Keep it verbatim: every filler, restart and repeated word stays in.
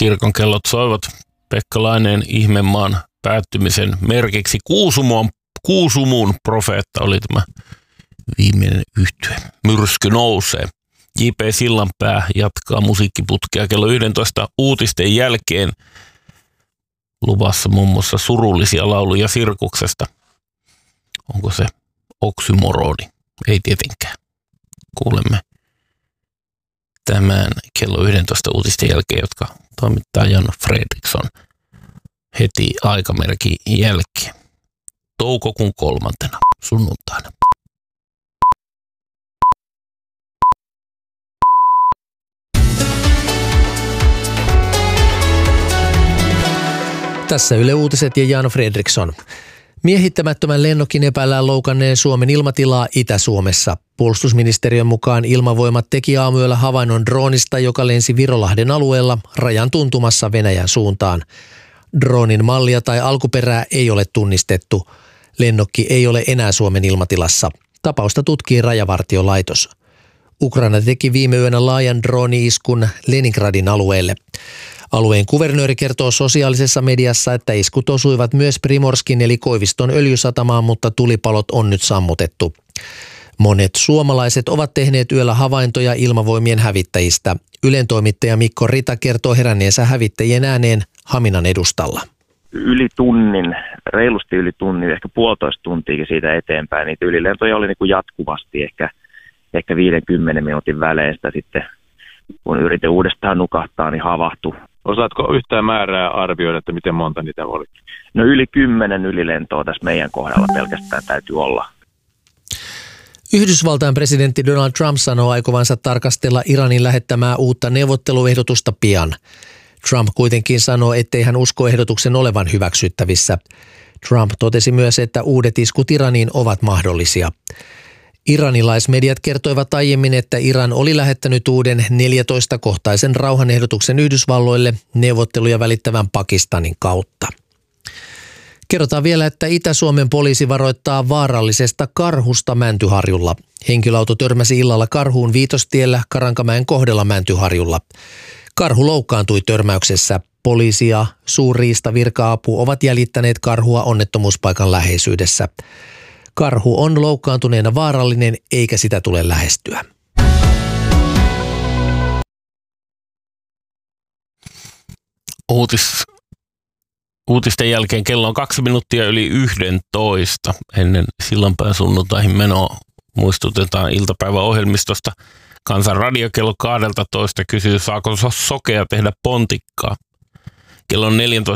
kirkon kellot soivat Pekka Laineen Ihmemaan päättymisen merkiksi. Kuusumun, Kuusumun profeetta oli tämä viimeinen yhtye. Myrsky nousee. J P Sillanpää jatkaa musiikkiputkea kello yksitoista uutisten jälkeen. Luvassa muun muassa surullisia lauluja sirkuksesta. Onko se oksymoroni? Ei tietenkään. Kuulemme tämän kello yksitoista uutisten jälkeen, jotka toimittaa Jan Fredriksson heti aikamerkin jälkeen. Toukokuun kolmantena sunnuntaina. Tässä Yle Uutiset ja Jan Fredriksson. Miehittämättömän lennokin epäillään loukanneen Suomen ilmatilaa Itä-Suomessa. Puolustusministeriön mukaan Ilmavoimat teki aamuyöllä havainnon droonista, joka lensi Virolahden alueella rajan tuntumassa Venäjän suuntaan. Droonin mallia tai alkuperää ei ole tunnistettu. Lennokki ei ole enää Suomen ilmatilassa. Tapausta tutkii Rajavartiolaitos. Ukraina teki viime yönä laajan drooni-iskun Leningradin alueelle. Alueen kuvernööri kertoo sosiaalisessa mediassa, että iskut osuivat myös Primorskin eli Koiviston öljysatamaan, mutta tulipalot on nyt sammutettu. Monet suomalaiset ovat tehneet yöllä havaintoja ilmavoimien hävittäjistä. Ylen toimittaja Mikko Rita kertoo heränneensä hävittäjien ääneen Haminan edustalla. Yli tunnin, reilusti yli tunnin, ehkä puolitoista tuntiakin siitä eteenpäin. Niitä ylilentoja oli niin kuin jatkuvasti, ehkä, ehkä viidenkymmenen minuutin välein sitä sitten, kun yritin uudestaan nukahtaa, niin havahtui. Osaatko yhtään määrää arvioida, että miten monta niitä oli? No yli kymmenen ylilentoa tässä meidän kohdalla pelkästään täytyy olla. Yhdysvaltain presidentti Donald Trump sanoo aikovansa tarkastella Iranin lähettämää uutta neuvotteluehdotusta pian. Trump kuitenkin sanoo, ettei hän usko ehdotuksen olevan hyväksyttävissä. Trump totesi myös, että uudet iskut Iraniin ovat mahdollisia. Iranilaismediat kertoivat aiemmin, että Iran oli lähettänyt uuden neljätoista-kohtaisen rauhanehdotuksen Yhdysvalloille neuvotteluja välittävän Pakistanin kautta. Kerrotaan vielä, että Itä-Suomen poliisi varoittaa vaarallisesta karhusta Mäntyharjulla. Henkilöauto törmäsi illalla karhuun Viitostiellä Karankamäen kohdalla Mäntyharjulla. Karhu loukkaantui törmäyksessä. Poliisi ja suurriistavirka-apu ovat jäljittäneet karhua onnettomuuspaikan läheisyydessä. Karhu on loukkaantuneena vaarallinen eikä sitä tule lähestyä. Uutis, uutisten jälkeen kello on kaksi minuuttia yli yhdentoista. Ennen Sillanpään sunnuntaihin menoa muistutetaan iltapäiväohjelmistosta. Kansan radio kello kaksitoista kysyy, saako sokea tehdä pontikkaa. Kello neljätoista